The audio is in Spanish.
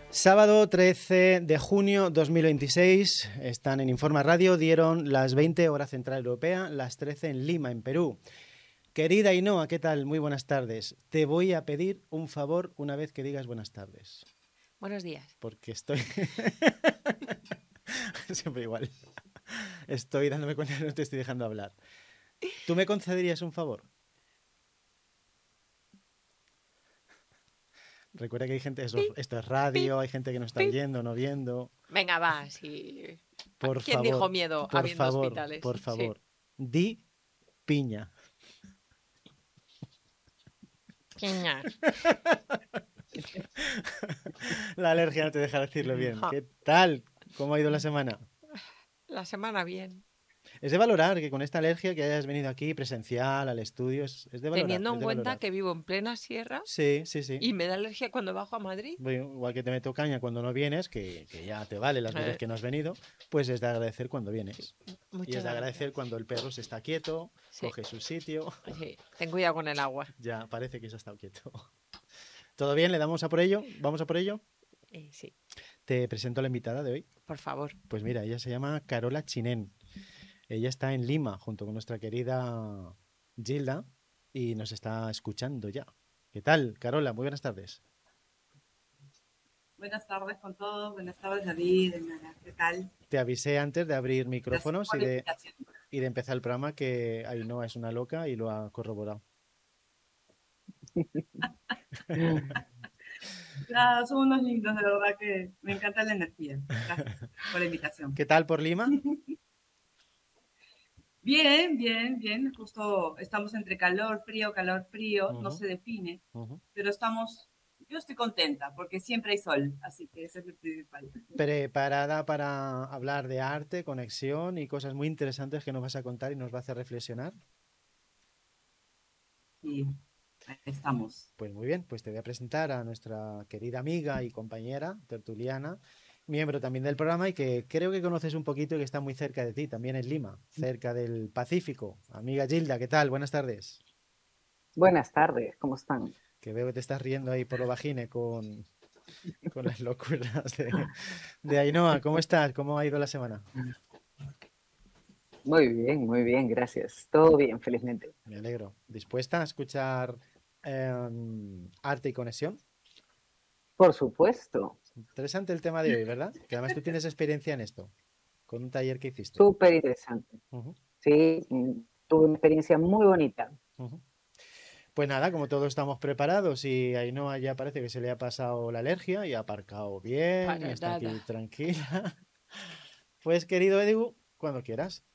Sábado 13 de junio 2026, están en Informa Radio, dieron las 20 hora central europea, las 13 en Lima, en Perú. Querida Ainhoa, ¿qué tal? Muy buenas tardes. Te voy a pedir un favor una vez que digas buenas tardes. Buenos días. Porque estoy... Siempre igual. Estoy dándome cuenta que no te estoy dejando hablar. ¿Tú me concederías un favor? Recuerda que hay gente, Pip, esto es pip, radio, hay gente que no está pip. oyendo, no viendo. Venga, va, sí. Por ¿Quién favor, dijo miedo por habiendo favor, hospitales? por Sí. favor. Di piña. Piñar. La alergia no te deja decirlo bien. Ja. ¿Qué tal? ¿Cómo ha ido la semana? La semana bien. Es de valorar que con esta alergia que hayas venido aquí presencial al estudio, es de valorar, Teniendo es en de cuenta valorar. que vivo en plena sierra Sí, sí, sí. y me da alergia cuando bajo a Madrid. Bueno, igual que te meto caña cuando no vienes, que ya te vale las veces Eh, que no has venido, pues es de agradecer cuando sí. vienes. Y es Muchas de agradecer gracias. cuando el perro se está quieto, Sí, coge su sitio. sí. Ten cuidado con el agua. Ya parece que se ha estado quieto. ¿Todo bien? ¿Le damos a por ello? ¿Vamos a por ello? Sí, Te presento a la invitada de hoy. por favor. Pues mira, ella se llama Carola Chinén. Ella está en Lima junto con nuestra querida Gilda y nos está escuchando ya. ¿Qué tal, Carola? Muy buenas tardes. Buenas tardes con todos, buenas tardes David, ¿qué tal? Te avisé antes de abrir Gracias micrófonos por la invitación. y de empezar el programa que Ainhoa es una loca y lo ha corroborado. Ya, son unos lindos, de verdad que me encanta la energía. Gracias por la invitación. ¿Qué tal por Lima? Bien, bien, bien. Justo estamos entre calor, frío, no Ujú, se define, ujú. pero yo estoy contenta porque siempre hay sol, así que eso es lo principal. Preparada para hablar de arte, conexión y cosas muy interesantes que nos vas a contar y nos va a hacer reflexionar. Y ahí estamos. Pues muy bien, pues te voy a presentar a nuestra querida amiga y compañera tertuliana, miembro también del programa y que creo que conoces un poquito y que está muy cerca de ti, también en Lima, cerca del Pacífico. Amiga Gilda, ¿qué tal? Buenas tardes. Buenas tardes, ¿cómo están? Que veo que te estás riendo ahí por lo bajine con las locuras de Ainhoa. ¿Cómo estás? ¿Cómo ha ido la semana? Muy bien, gracias. Todo bien, felizmente. Me alegro. ¿Dispuesta a escuchar arte y conexión? Por supuesto, Interesante el tema de hoy, ¿verdad? Que además tú tienes experiencia en esto, con un taller que hiciste. súper interesante. Ujú, Sí, tuve una experiencia muy bonita. ujú. Pues nada, como todos estamos preparados y a Ainhoa ya parece que se le ha pasado la alergia y ha aparcado bien y Para está nada. aquí tranquila. Pues querido Edu, cuando quieras.